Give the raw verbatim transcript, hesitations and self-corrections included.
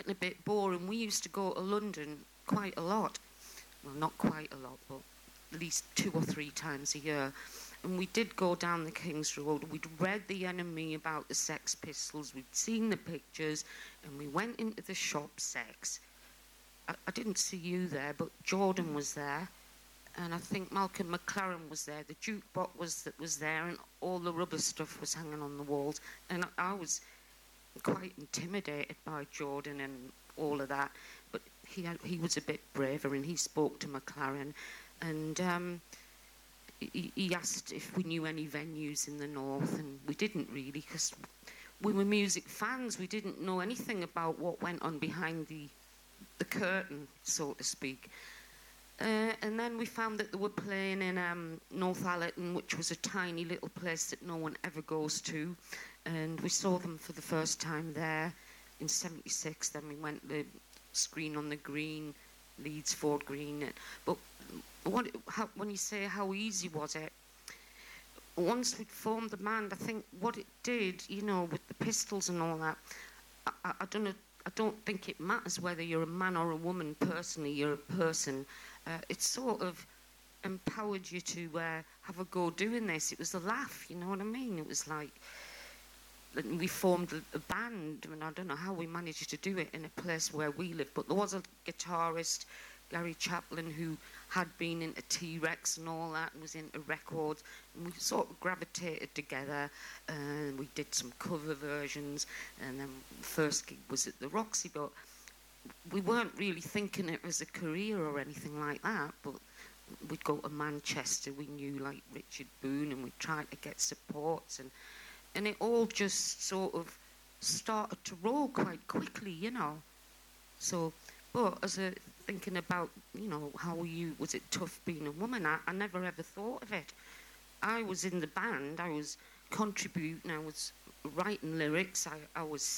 getting a bit boring. We used to go to London quite a lot. Well, not quite a lot, but at least two or three times a year. And we did go down the King's Road. We'd read The Enemy about the Sex Pistols. We'd seen the pictures, and we went into the shop, Sex. I, I didn't see you there, but Jordan was there, and I think Malcolm McLaren was there. The jukebox was that was there, and all the rubber stuff was hanging on the walls. And I, I was quite intimidated by Jordan and all of that, but he had, he was a bit braver, and he spoke to McLaren, and um, he, he asked if we knew any venues in the north, and we didn't really, because we were music fans. We didn't know anything about what went on behind the the curtain, so to speak. Uh, and then we found that they were playing in um, Northallerton, which was a tiny little place that no one ever goes to, and we saw them for the first time there in seventy-six. Then we went to the Screen on the Green, Leeds Ford Green. But what, how, when you say how easy was it, once we'd formed the band, I think what it did, you know, with the Pistols and all that, I, I, I don't know, I don't think it matters whether you're a man or a woman. Personally, you're a person. Uh, it sort of empowered you to uh, have a go doing this. It was a laugh, you know what I mean? It was like we formed a, a band, and I don't know how we managed to do it in a place where we live, but there was a guitarist, Gary Chaplin, who had been into T-Rex and all that, and was into records, and we sort of gravitated together, and we did some cover versions, and then the first gig was at the Roxy, but we weren't really thinking it as a career or anything like that. But we'd go to Manchester, we knew like Richard Boone, and we tried to get supports, and and it all just sort of started to roll quite quickly, you know. So, but as a thinking about, you know, how you, was it tough being a woman? I, I never ever thought of it. I was in the band, I was contributing, I was writing lyrics, I, I was